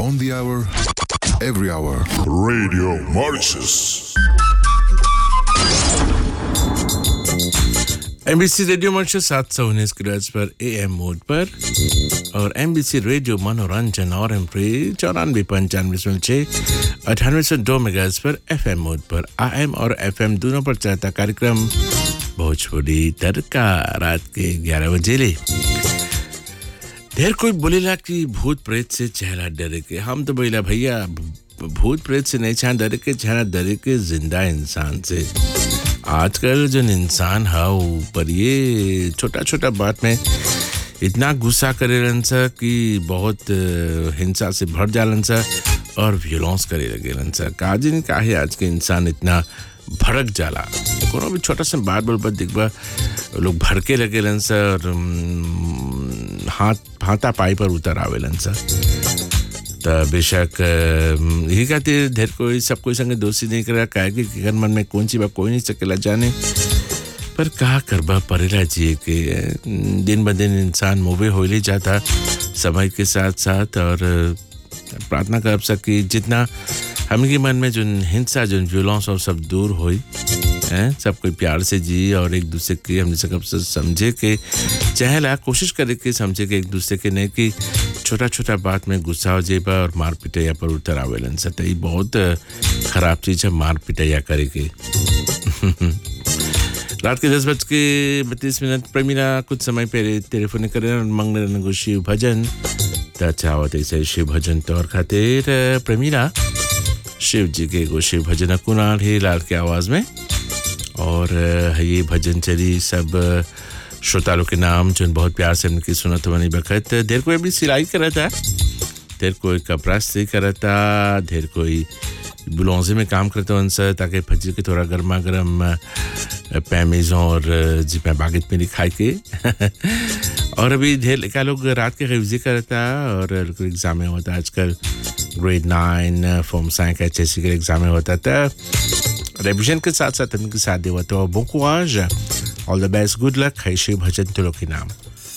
On the hour, every hour. Radio Mauritius. MBC radio Mauritius 719 kilohertz पर am मोड पर और MBC radio मनोरंजन और एमप्री 94.95 9802 मेगाहर्ट्ज़ पर एफएम मोड पर एएम और एफएम दोनों पर चलता कार्यक्रम भोजपुरी तड़का रात के 11 बजे ले। ढेर कोई बोलेला कि भूत प्रेत से चेहरा डरे के, हम तो बोला भैया भूत प्रेत से नहीं छान डरे के, छाना डरे के जिंदा इंसान से। आजकल जो इंसान है ऊपर ये छोटा छोटा बात में इतना गुस्सा करेलन सा कि बहुत हिंसा से भर जालन सा और वियोलेंस करे लगेलन सा। काजिन काहे आज के इंसान इतना भड़क जाला, कोनो भी छोटा सा बात बोल पर दिखबा लोग भड़के लगेलन सा और हाथा पाई पर उतर आवेलन सा। तो बेशक यही खातिर ढेर कोई सब कोई संगे दोस्ती नहीं करा, काहे कि मन में कौन सी बात कोई नहीं सकेला जाने, पर कहा करबा परेला जिए के दिन ब दिन इंसान मोवे हो ही जाता समय के साथ साथ। और प्रार्थना कर सकी जितना हमके मन में जो हिंसा जो वियोलेंस और सब दूर होई, सब कोई प्यार से जी और एक दूसरे के हमने सब समझे के चाहेला, कोशिश करे के समझे के एक दूसरे के नहीं कि छोटा छोटा बात में गुस्सा हो जेबा और मार पिटैया पर उतर आवेलन सा। तो ये बहुत खराब चीज़ है मार पिटैया करे के। रात के 10:32 प्रेमिला कुछ समय पहले टेलीफोन करे और मंगल शिव भजन तो अच्छा होता है शिव भजन तौर खातिर प्रेमिला शिव जी के गो शिव भजन कुणाल ही लाल के आवाज़ में। और ये भजन चली सब श्रोतालों के नाम जो बहुत प्यार से उनकी सुनत बनी बखत। ढेर कोई भी सिलाई कर रहा था, ढेर कोई कपड़ा से कर रहा था, ढेर कोई बुलौजे में काम करता उनसे ताकि फजर के थोड़ा गर्मा गर्म पैमेज़ों और जिपा बागित में खाए के। और अभी ढेर का लोग रात के रिविज़न करता और एग्ज़ाम में होता आजकल ग्रेड 9 फॉर्म 5 HSC के एग्ज़ाम में होता था। रिविजन के साथ साथ उनके साथ देवा तो bon courage, all the best, good luck। है शिव भजन तुलो के नाम।